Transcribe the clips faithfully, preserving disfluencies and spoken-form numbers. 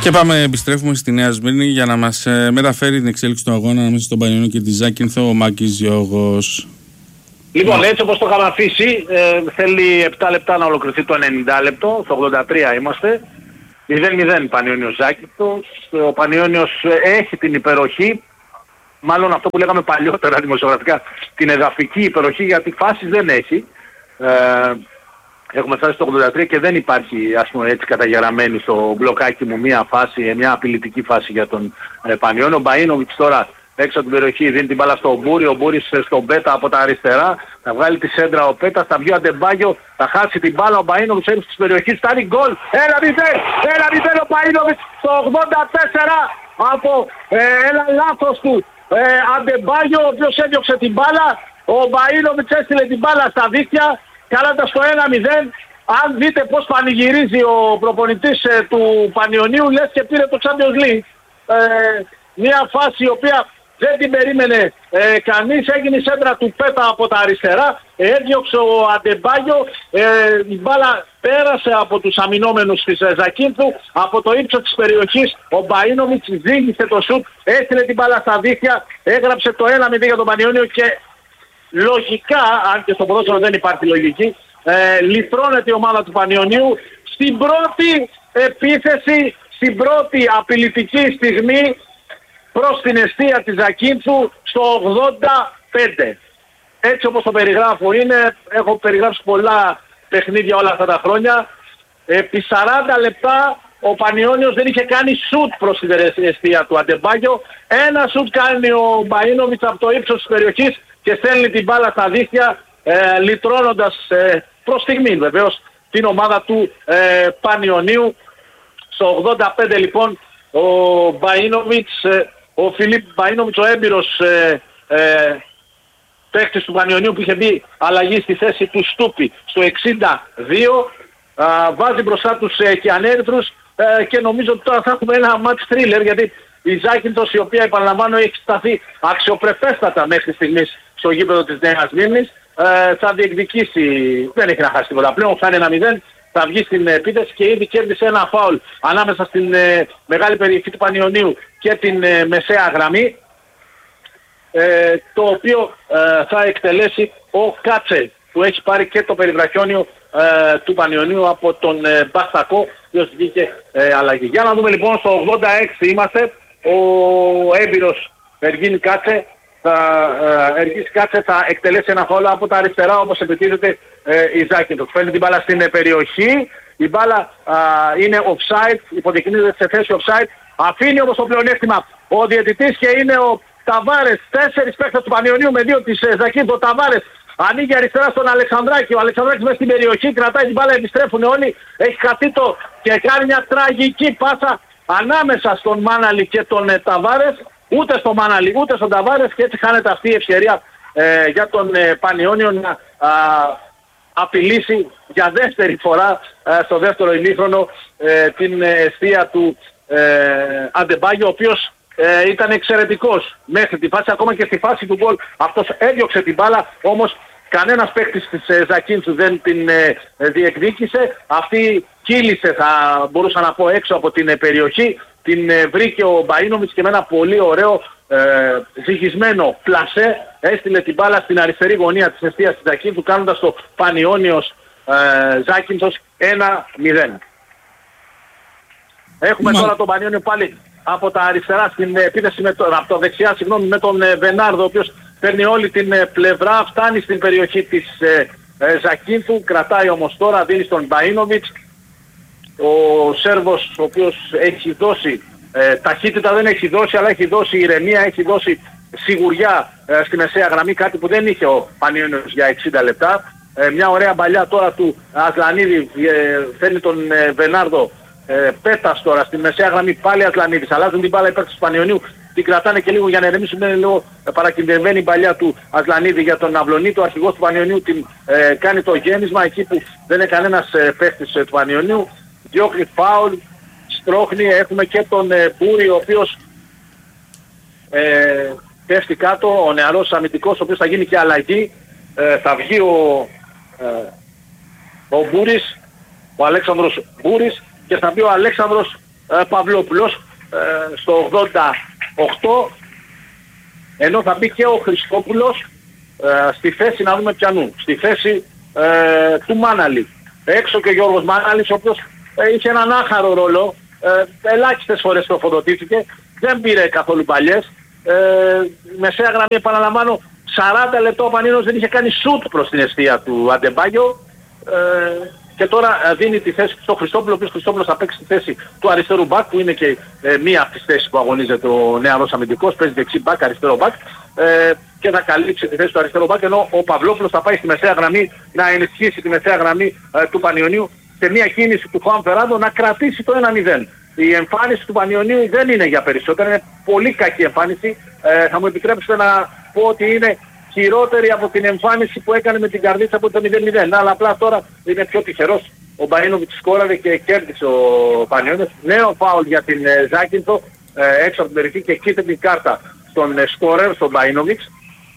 Και πάμε, επιστρέφουμε στη Νέα Σμύρνη για να μας ε, μεταφέρει την εξέλιξη του αγώνα ανάμεσα στον Πανιωνίο και τη Ζάκυνθο, ο Μάκης Γιώργος. Λοιπόν, έτσι όπως το είχαμε αφήσει, ε, θέλει επτά λεπτά να ολοκληρωθεί το ενενήντα λεπτό, στο ογδόντα τρία είμαστε. μηδέν μηδέν Πανιώνιος Ζάκυνθος. Ο Πανιώνιος έχει την υπεροχή, μάλλον αυτό που λέγαμε παλιότερα δημοσιογραφικά, την εδαφική υπεροχή, γιατί φάσεις δεν έχει. Ε, Έχουμε φτάσει στο ογδόντα τρία και δεν υπάρχει, ας πούμε, έτσι καταγεγραμμένη στο μπλοκάκι μου μια φάση, μια απειλητική φάση για τον ε, Πανιώνιο. Ο Μπαΐνοβιτς τώρα έξω από την περιοχή δίνει την μπάλα στον Μπούρη, ο Μπούρης στον Πέτα από τα αριστερά, θα βγάλει τη σέντρα ο Πέτας, θα βγει ο Αντεμπάγιο, θα χάσει την μπάλα, ο Μπαΐνοβιτς έρθει της περιοχής, φτάνει γκολ, ένα μηδέν, ένα μηδέν ο Μπαΐνοβιτς στο ογδόντα τέσσερα από ε, ένα λάθος του ε, Αντεμπάγιο, ο οποίος έδιωξε την μπάλα, ο Μπαΐνοβιτς έστειλε την μπάλα στα δίχτυα, κάνοντας το ένα μηδέν. Αν δείτε πως πανηγυρίζει ο προπονητής ε, του Πανιωνίου, λες και πήρε το Champions League. Ε, μια φάση η οποία δεν την περίμενε ε, κανείς, έγινε η σέντρα του Πέτα από τα αριστερά, ε, έδιωξε ο Αντεμπάγιο, ε, η μπάλα πέρασε από τους αμυνόμενους της ε, Ζακύνθου, από το ύψος της περιοχής, ο Μπαΐνοβιτς ζήγησε το σουτ, έστειλε την μπάλα στα δίχτυα, έγραψε το ένα μηδέν για τον Πανιώνιο και λογικά, αν και στο ποδόσφαιρο δεν υπάρχει λογική, ε, λυτρώνεται η ομάδα του Πανιωνίου στην πρώτη επίθεση, στην πρώτη απειλητική στιγμή προς την εστία της Ζακύνθου στο ογδόντα πέντε. Έτσι όπως το περιγράφω είναι, έχω περιγράψει πολλά παιχνίδια όλα αυτά τα χρόνια. Επί σαράντα λεπτά ο Πανιώνιος δεν είχε κάνει σουτ προς την εστία του Αντεμπάγιο. Ένα σουτ κάνει ο Μπαΐνοβιτς από το ύψος της περιοχής και στέλνει την μπάλα στα δίχτυα, ε, λυτρώνοντας ε, προς στιγμή βεβαίως την ομάδα του ε, Πανιωνίου. Στο ογδόντα πέντε λοιπόν ο Μπαΐνοβιτς, ε, ο Φιλίπ Μπαΐνοβιτς, ο έμπειρος ε, ε, παίκτης του Πανιωνίου που είχε μπει αλλαγή στη θέση του Στούπη στο εξήντα δύο, ε, βάζει μπροστά τους ε, και ανέρυθρους ε, και νομίζω ότι τώρα θα έχουμε ένα match thriller, γιατί η Ζάκυνθος, η οποία επαναλαμβάνω έχει σταθεί αξιοπρεπέστατα μέχρι στιγμής στο γήπεδο της Νέας Σμύρνης, ε, θα διεκδικήσει, δεν έχει να χάσει τίποτα πλέον, φτάνει ένα μηδέν, θα βγει στην επίθεση και ήδη κέρδισε ένα φάουλ ανάμεσα στην ε, μεγάλη περιοχή του Πανιωνίου και την ε, μεσαία γραμμή, ε, το οποίο ε, θα εκτελέσει ο Κάτσε, που έχει πάρει και το περιβραχιόνιο ε, του Πανιωνίου από τον ε, Μπαστακό, ο οποίος βγήκε ε, αλλαγή. Για να δούμε λοιπόν, στο ογδόντα έξι είμαστε, ο έμπειρος Εργίνη Κάτσε θα, ε, Εργίνη Κάτσε θα εκτελέσει ένα φάουλ από τα αριστερά, όπως επιτίθεται ε, η Ζάκυνθος. Φέρνει την μπάλα στην ε, περιοχή, η μπάλα ε, είναι offside, υποδεικνύεται σε θέση offside, αφήνει όμως το πλεονέκτημα ο διαιτητής και είναι ο Ταβάρες, τέσσερις παίκτες του Πανιωνίου με δύο της ε, Ζακύνθου. Ο Ταβάρες ανοίγει αριστερά στον Αλεξανδράκη, ο Αλεξανδράκης μέσα στην περιοχή, κρατάει την μπάλα, επιστρέφουν όλοι, έχει χαθεί το και κάνει μια τραγική πάσα ανάμεσα στον Μάναλη και τον ε, Ταβάρες, ούτε στον Μάναλη ούτε στον Ταβάρες, και έτσι χάνεται αυτή η ευκαιρία ε, για τον ε, Πανιώνιο να α, απειλήσει για δεύτερη φορά ε, στο δεύτερο ημίχρονο ε, την εστία του ε, Αντεμπάγιο, ο οποίος ε, ήταν εξαιρετικός μέχρι τη φάση, ακόμα και στη φάση του γκολ αυτός έδιωξε την μπάλα, όμως κανένας παίκτης της ε, Ζακύνθου δεν την ε, διεκδίκησε. Αυτή κύλησε, θα μπορούσα να πω, έξω από την ε, περιοχή. Την ε, βρήκε ο Μπαΐνοβιτς και με ένα πολύ ωραίο ε, ζυγισμένο πλασέ έστειλε την μπάλα στην αριστερή γωνία της εστίας της Ζακύνθου, κάνοντας το Πανιώνιος ε, Ζάκυνθος ένα μηδέν. Έχουμε Μα... τώρα τον Πανιώνιο πάλι από τα αριστερά στην επίθεση, με το, από τα δεξιά συγγνώμη, με τον ε, Βενάρδο, ο οποίος παίρνει όλη την ε, πλευρά, φτάνει στην περιοχή της ε, ε, Ζακύνθου, κρατάει όμως τώρα, δίνει στον Μπαΐνοβιτς. Ο Σέρβος, ο οποίος έχει δώσει ε, ταχύτητα, δεν έχει δώσει, αλλά έχει δώσει ηρεμία, έχει δώσει σιγουριά ε, στη μεσαία γραμμή, κάτι που δεν είχε ο Πανιώνιος για εξήντα λεπτά. Ε, μια ωραία μπαλιά τώρα του Ατλανίδη, ε, φέρνει τον ε, Βενάρδο, ε, Πέτας τώρα στη μεσαία γραμμή, πάλι Ατλανίδης, αλλάζουν την μπάλα υπέρ του Πανιωνίου, την κρατάνε και λίγο για να ερεμήσουν, είναι λίγο ε, παρακινδεμένη η μπαλιά του Ατλανίδη για τον Αυλονίτο, ο αρχηγός του Πανιωνίου την ε, κάνει το γέμισμα εκεί που δεν είναι κανένας ε, παίχτης ε, του Πανιωνίου, διώχνει φάουλ, στρώχνει, έχουμε και τον ε, Μπούρη, ο οποίος ε, πέφτει κάτω, ο νεαρός αμυντικός, ο οποίος θα γίνει και αλλαγή, ε, θα βγει ο, ε, ο Μπούρης, ο Αλέξανδρος Μπούρης, και θα μπει ο Αλέξανδρος ε, Παυλόπουλος ε, στο ογδόντα οκτώ, ενώ θα μπει και ο Χριστόπουλος ε, στη θέση, να δούμε ποιανού, στη θέση ε, του Μάναλη. Έξω και ο Γιώργος Μάναλης, ο οποίος ε, είχε έναν άχαρο ρόλο, ε, ελάχιστες φορές τροφοδοτήθηκε, δεν πήρε καθόλου παλιές. Ε, μεσαία γραμμή, επαναλαμβάνω, σαράντα λεπτό ο Πανίνος δεν είχε κάνει σουτ προς την εστία του Αντεμπάγιο, ε, και τώρα δίνει τη θέση στο Χριστόπουλο, ο οποίος Χριστόπουλος θα παίξει τη θέση του αριστερού μπακ, που είναι και ε, μία από τις θέσεις που αγωνίζεται ο νεαρός αμυντικός, παίζει δεξί μπακ, αριστερό μπακ, ε, και θα καλύψει τη θέση του αριστερού μπακ, ενώ ο Παυλόπουλος θα πάει στη μεσαία γραμμή να ενισχύσει τη μεσαία γραμμή ε, του Πανιωνίου, σε μία κίνηση του Χουάν Φεράντο να κρατήσει το ένα μηδέν. Η εμφάνιση του Πανιωνίου δεν είναι για περισσότερο, είναι πολύ κακή εμφάνιση. Ε, θα μου επιτρέψετε να πω ότι είναι χειρότερη από την εμφάνιση που έκανε με την Καρδίτσα από το μηδέν μηδέν. Αλλά απλά τώρα είναι πιο τυχερός. Ο Μπαΐνοβιτς σκόραρε και κέρδισε ο Πανιώνιος. Νέο φάουλ για την ε, Ζάκυνθο ε, έξω από την περιοχή και κίτρινη κάρτα στον ε, σκόρερ, στον Μπαΐνοβιτς,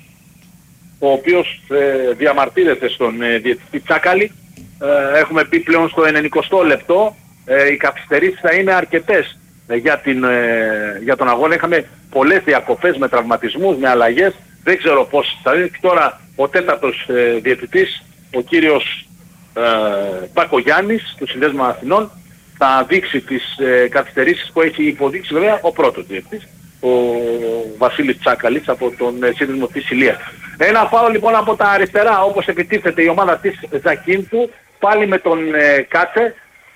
ο οποίος ε, διαμαρτύρεται στον ε, διαιτητή Τσάκαλη. Ε, έχουμε πει πλέον στο ενενηκοστό λεπτό. Ε, οι καθυστερήσεις θα είναι αρκετές ε, για, την, ε, για τον αγώνα. Είχαμε πολλές διακοπές με τραυματισμούς, με αλλαγές. Δεν ξέρω πώς θα είναι. Τώρα ο τέταρτος ε, διαιτητής, ο κύριος ε, Μπακογιάννης του Συνδέσμου Αθηνών, θα δείξει τις ε, καθυστερήσεις που έχει υποδείξει βέβαια ο πρώτος διαιτητής, ο Βασίλης Τσάκαλης από τον ε, σύνδεσμο της Ηλίας. Ένα φάουλ λοιπόν από τα αριστερά, όπως επιτίθεται η ομάδα της Ζακίνθου, πάλι με τον ε, Κάτσε.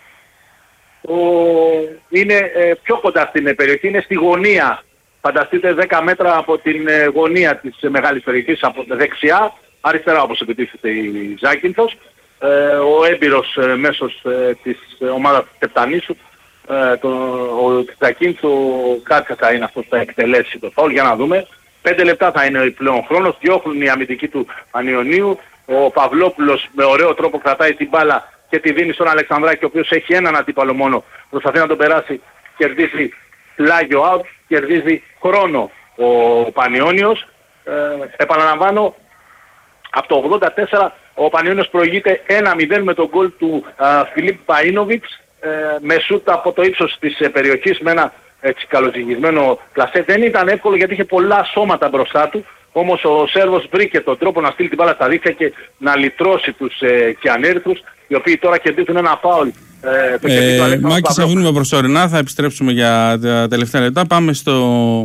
Ο, είναι ε, πιο κοντά στην περιοχή, είναι στη γωνία. Φανταστείτε δέκα μέτρα από την ε, γωνία της ε, μεγάλης περιοχής, από δεξιά, αριστερά όπως επιτίθεται η Ζάκυνθος. Ε, ο έμπειρος ε, μέσος ε, της ε, ομάδας της Τεπτανήσου, ε, το, ο Ζακύνθου Κάτσα θα είναι αυτός που θα εκτελέσει το φάουλ, για να δούμε. Πέντε λεπτά θα είναι πλέον χρόνος, διώχνουν οι αμυντικοί του Ανιωνίου. Ο Παυλόπουλος με ωραίο τρόπο κρατάει την μπάλα και τη δίνει στον Αλεξανδράκη, ο οποίος έχει έναν αντίπαλο μόνο, προσπαθεί να τον περάσει, κερδίζει πλάγιο out, κερδίζει χρόνο ο Πανιώνιος. Ε, επαναλαμβάνω, από το ογδόντα τέσσερα ο Πανιώνιος προηγείται ένα μηδέν με τον γκολ του α, Φιλίπ Μπαΐνοβιτς, ε, με σούτ από το ύψος της ε, περιοχής, με ένα έτσι καλοζυγισμένο πλασέ. Δεν ήταν εύκολο γιατί είχε πολλά σώματα μπροστά του, όμως ο Σέρβος βρήκε τον τρόπο να στείλει την μπάλα στα δίχτυα και να λυτρώσει τους ε, Κιανέρθους, οι οποίοι τώρα κερδίζουν ένα φάουλ. Ε, ε, Μάκη, θα βγούμε προσωρινά, θα επιστρέψουμε για τα τελευταία λεπτά. Πάμε στο,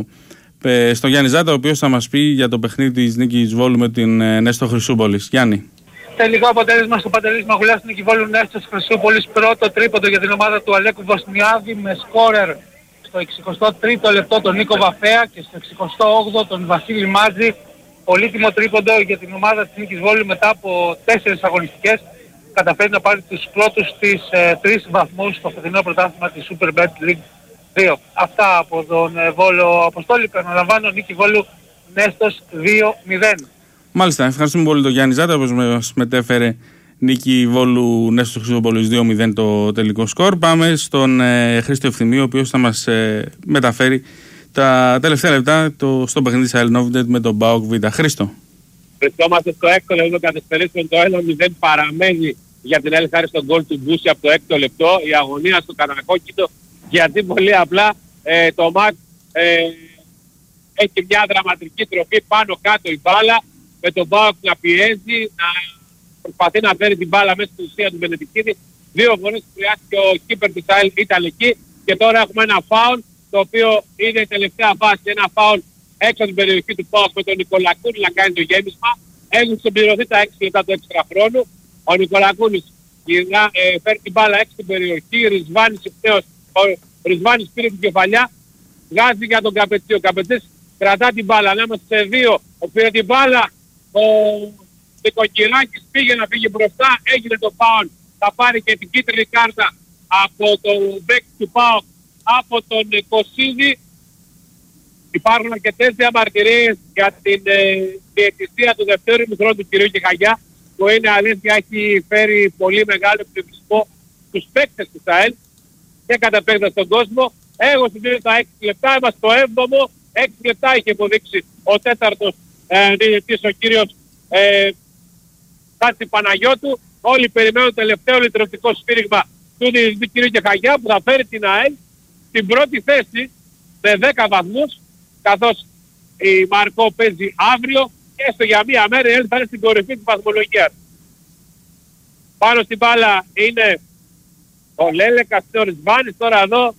ε, στο Γιάννη Ζάτα, ο οποίος θα μας πει για το παιχνίδι της Νίκης Βόλου με την ε, Νέστο Χρυσούπολης. Γιάννη. Τελικό αποτέλεσμα στο Παντελής Μαγουλάς Νίκη Βόλου Νέστος Χρυσούπολης. Πρώτο τρίποντο για την ομάδα του Αλέκου Βοσνιάδη με σκόρερ στο εξηκοστό τρίτο λεπτό τον Νίκο Βαφέα και στο εξηκοστό όγδοο τον Βασίλη Μάτζη. Πολύτιμο τρίποντο για την ομάδα της Νίκης Βόλου μετά από τέσσερις αγωνιστικές. Καταφέρει να πάρει τους πρώτους της ε, τρεις βαθμούς στο φετινό πρωτάθλημα της Super Bet League δύο. Αυτά από τον ε, Βόλο Αποστόλη. Επαναλαμβάνω, Νίκη Βόλου Νέστος δύο μηδέν. Μάλιστα, ευχαριστούμε πολύ τον Γιάννη Ζάτα, όπως μας μετέφερε Νίκη Βόλου Νέστος Χρυσούπολης δύο μηδέν το τελικό σκορ. Πάμε στον ε, Χρήστο Ευθυμίου, ο οποίος θα μας ε, μεταφέρει τα τελευταία λεπτά το, στο παιχνίδι της Αελνόβιντετ με τον ΠΑΟΚ Β. Χρήστο. Βρισκόμαστε στο έκτο λεπτό, καθυστερήσεων, το ένα μηδέν παραμένει για την Ελ χάρη στον γκολ του Μπούση από το έκτο λεπτό. Η αγωνία στο κατακόκκιτο, γιατί πολύ απλά ε, το ΜΑΚ ε, έχει μια δραματική τροφή πάνω κάτω η μπάλα, με τον ΠΑΟΚ να πιέζει, να προσπαθεί να φέρει την μπάλα μέσα στην ουσία του Μπενετικίδη. Δύο φορές χρειάστηκε ο κίπερ της ΑΕΛ, ήταν εκεί, και τώρα έχουμε ένα φάουλ, το οποίο είναι η τελευταία φάση, ένα φάουλ έξω από την περιοχή του ΠΑΟΚ με τον Νικολακούνη να κάνει το γέμισμα. Έχουν συμπληρωθεί τα έξι λεπτά του έξτρα χρόνου. Ο Νικολακούνης ε, φέρνει την μπάλα έξω στην περιοχή, Ρισβάνης ευθέως, ο Ρισβάνης πήρε την κεφαλιά, βγάζει για τον Καπετζή. Ο Καπετζής κρατά την μπάλα, ανάμεσα σε δύο, ο πήρε την μπάλα, ο Νικοκυράκης πήγε να φύγει μπροστά, έγινε το φάουλ, θα πάρει και την κίτρινη κάρτα από τον μπέκ του ΠΑΟΚ, από τον Κωσίδη. Υπάρχουν αρκετές διαμαρτυρίες για την ε, διαιτησία του δευτέρου ημιχρόνου του κ. Κεχαγιά, που είναι αλήθεια έχει φέρει πολύ μεγάλο πληθυσμό στους παίκτες του ΣΑΕΛ και κατά επέκταση στον κόσμο. Εγώ συμπλήρω τα έξι λεπτά, είμαστε στο έβδομο, έξι λεπτά είχε υποδείξει ο τέταρτος ε, διαιτητής, ο κύριος ε, Χάτση Παναγιώτου. Όλοι περιμένουν το τελευταίο λειτουργικό σφύριγμα του διαιτητή κ. Κεχαγιά που θα φέρει την ΑΕΛ στην πρώτη θέση με δέκα βαθμούς, καθώς η Μαρκό παίζει αύριο και έστω για μία μέρα η ΕΛ θα είναι στην κορυφή της βαθμολογίας. Πάνω στην μπάλα είναι ο Λέλεκας, ο Ρισβάνης. Τώρα εδώ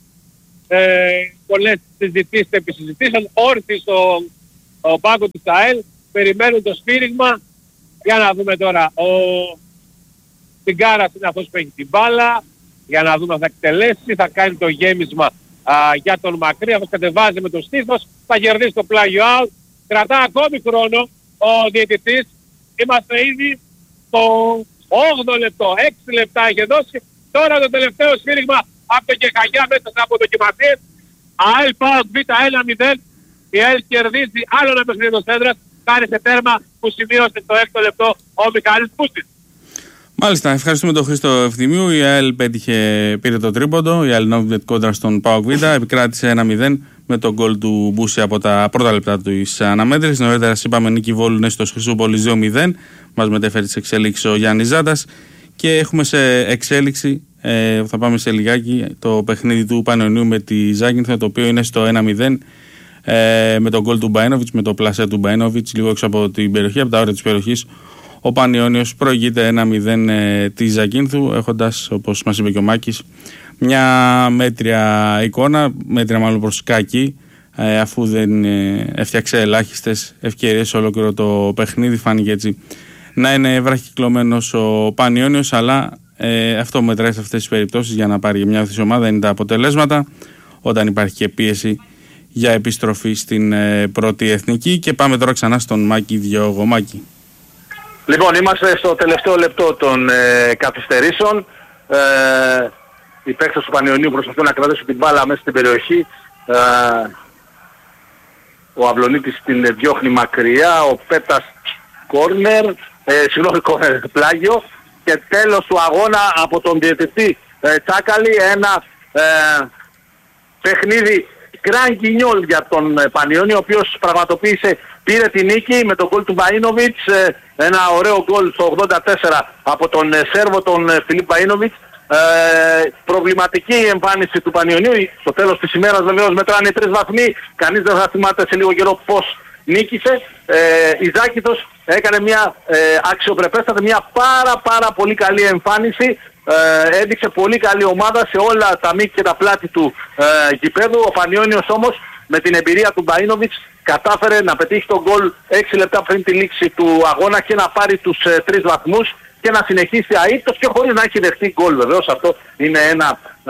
ε, πολλές συζητήσεις επί συζητήσεων, όρθιοι στο πάγκο της ΑΕΛ, περιμένουν το σφύριγμα. Για να δούμε τώρα, ο Τσιγκάρας είναι αυτός που έχει την μπάλα, για να δούμε αν θα εκτελέσει, θα κάνει το γέμισμα α, για τον Μακρύ, αυτός κατεβάζει με το στήθος, θα κερδίσει το πλάγιο out, κρατά ακόμη χρόνο ο διαιτητής, είμαστε ήδη στο όγδοο λεπτό, έξι λεπτά έχει δώσει, τώρα το τελευταίο σφύριγμα από το Κεχαγιά μέσα από το Κιμαθίες, ΑΕΛ ΠΑΟΚ Β ένα μηδέν, η ΑΕΛ κερδίζει άλλο ένα παιχνίδι το Σέντρας, κάνει σε τέρμα που σημείωσε στο έκτο λεπτό ο Μιχάλης Πούστης. Μάλιστα, ευχαριστούμε τον Χρήστο Ευθυμίου. Η ΑΕΛ πέτυχε, πήρε το τρίποντο. Η ΑΕΛ Νόβιτ κόντρα στον ΠΑΟΚ Β. Επικράτησε ένα μηδέν με τον γκολ του Μπούση από τα πρώτα λεπτά της αναμέτρησης. Νωρίτερα, είπαμε, νίκη Βόλου Νέστος Χρυσούπολης δύο μηδέν. Μας μετέφερε τις εξέλιξεις ο Γιάννης Ζάντας. Και έχουμε σε εξέλιξη, ε, θα πάμε σε λιγάκι, το παιχνίδι του Πανιωνίου με τη Ζάκυνθο, το οποίο είναι στο ένα μηδέν. Ε, με τον γκολ του Μπάινοβιτς, με το πλασέ του Μπάινοβιτς, λίγο έξω από την περιοχή, από τα όρια της περιοχής. Ο Πανιώνιος προηγείται ένα μηδέν ε, τη Ζακίνθου, έχοντας, όπως μας είπε και ο Μάκης, μια μέτρια εικόνα, μέτρια μάλλον προς κακή, ε, αφού δεν ε, έφτιαξε ελάχιστες ευκαιρίες σε ολόκληρο το παιχνίδι. Φάνηκε έτσι να είναι βραχυκλωμένος ο Πανιώνιος, αλλά ε, αυτό μετράει σε αυτές τις περιπτώσεις για να πάρει μια οθής ομάδα, είναι τα αποτελέσματα, όταν υπάρχει και πίεση για επιστροφή στην ε, πρώτη εθνική. Και πάμε τώρα ξανά στον Μάκη Διογωμάκη. Λοιπόν, είμαστε στο τελευταίο λεπτό των ε, καθυστερήσεων. Ε, οι παίκτες του Πανιωνίου προσπαθούν να κρατήσουν την μπάλα μέσα στην περιοχή. Ε, ο Αυλονίτης την διώχνει μακριά, ο Πέτας κόρνερ, ε, συγγνώμη, κόρνερ πλάγιο. Και τέλος του αγώνα από τον διαιτητή ε, Τσάκαλη, ένα ε, παιχνίδι Grand Guignol για τον ε, Πανιώνιο, ο οποίος πραγματοποίησε, πήρε τη νίκη με τον γκολ του Μπαΐνοβιτς, ε, ένα ωραίο γκολ στο ογδόντα τέσσερα από τον ε, Σέρβο, τον ε, Φιλίπ Μπαΐνοβιτς. Ε, προβληματική η εμφάνιση του Πανιωνίου. Στο τέλος της ημέρας βεβαίως μετράνε τρεις βαθμοί. Κανείς δεν θα θυμάται σε λίγο καιρό πώς νίκησε. Ε, η Ζάκηθος έκανε μια ε, αξιοπρεπέστατη, μια πάρα πάρα πολύ καλή εμφάνιση. Ε, έδειξε πολύ καλή ομάδα σε όλα τα μήκη και τα πλάτη του ε, γηπέδου. Ο Πανιώνιος όμως με την εμπειρία του Μπαΐνοβιτς κατάφερε να πετύχει τον γκολ έξι λεπτά πριν τη λήξη του αγώνα και να πάρει τους ε, τρεις βαθμούς και να συνεχίσει αείπτος και χωρίς να έχει δεχτεί γκολ. Βεβαίως αυτό είναι ένα α,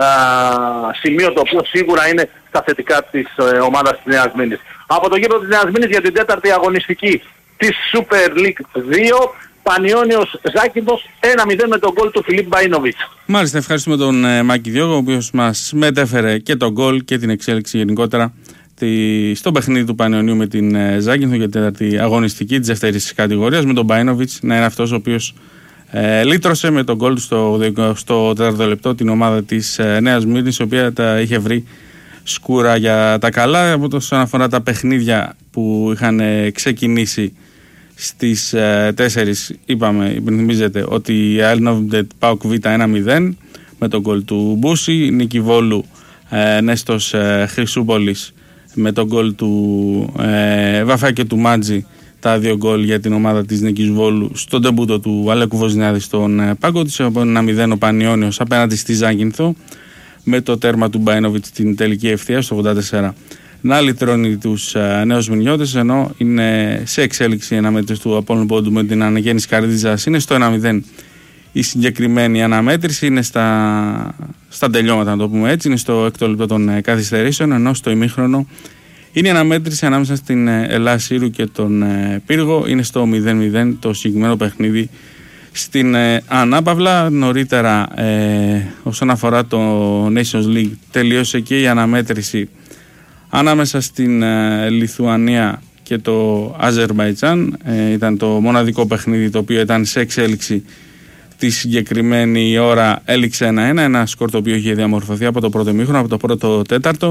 σημείο το οποίο σίγουρα είναι στα θετικά της ε, ομάδας της Νέας Μήνης. Από το γήπεδο της Νέας Μήνης για την τέταρτη αγωνιστική της Super League δύο, Πανιώνιος Ζάκυνθος ένα μηδέν με τον γκολ του Φιλίπ Μπαΐνοβιτς. Μάλιστα, ευχαριστούμε τον ε, Μάκη Διόγο, ο οποίος μας μετέφερε και τον γκολ και την εξέλιξη γενικότερα τη, στο παιχνίδι του Πανιωνίου με την ε, Ζάκυνθο για την τέταρτη αγωνιστική της δεύτερης κατηγορίας, με τον Μπαΐνοβιτς να είναι αυτός ο οποίος ε, λύτρωσε με τον γκολ του στο, στο τέταρτο λεπτό την ομάδα της ε, Νέας Μήνης, η οποία τα είχε βρει σκούρα για τα καλά. Από το όσον αφορά τα παιχνίδια που είχαν ε, ξεκινήσει στις ε, τέσσερις, είπαμε, υπενθυμίζετε ότι η ΑΕΛ Νόβιτ ΠΑΟΚ Β ένα μηδέν με τον γκολ του Μπούση, νίκη Βόλου ε, Νέστος ε, Χρυσούπολης με τον γκολ του ε, Βαφά και του Μάτζη, τα δύο γκολ για την ομάδα της Νίκης Βόλου στον τεμπούτο του Αλέκου Βοσνιάδη στον ε, πάγκο της. Από ένα μηδέν ο Πανιώνιος απέναντι στη Ζάκυνθο με το τέρμα του Μπάινοβιτς στην τελική ευθεία στο ογδόντα τέσσερα να λυτρώνει τους uh, νέους μηνιώτες, ενώ είναι σε εξέλιξη η αναμέτρηση του Απόλλων Πόντου με την αναγέννηση Καρδίζας. Είναι στο ένα μηδέν η συγκεκριμένη αναμέτρηση, είναι στα, στα τελειώματα, να το πούμε έτσι, είναι στο έκτο λεπτό των uh, καθυστερήσεων, ενώ στο ημίχρονο είναι η αναμέτρηση ανάμεσα στην uh, Ελλάς Σύρου και τον uh, Πύργο, είναι στο μηδέν μηδέν το συγκεκριμένο παιχνίδι στην uh, ανάπαυλα. Νωρίτερα uh, όσον αφορά το Nations League τελείωσε και η αναμέτρηση ανάμεσα στην ε, Λιθουανία και το Αζερμπαϊτζάν. Ε, ήταν το μοναδικό παιχνίδι το οποίο ήταν σε εξέλιξη τη συγκεκριμένη ώρα, έληξε ένα ένα, ένα σκορ το οποίο είχε διαμορφωθεί από το πρώτο ημίχρονο, από το πρώτο τέταρτο,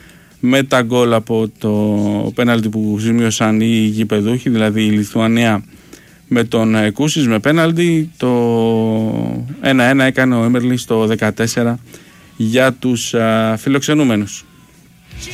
με τα γκολ από το πέναλτι που σημείωσαν οι γηπεδούχοι, δηλαδή η Λιθουανία με τον ε, Κούσις με πέναλτι. Το ένα ένα έκανε ο Έμερλι στο δεκατέσσερα για τους α, φιλοξενούμενους.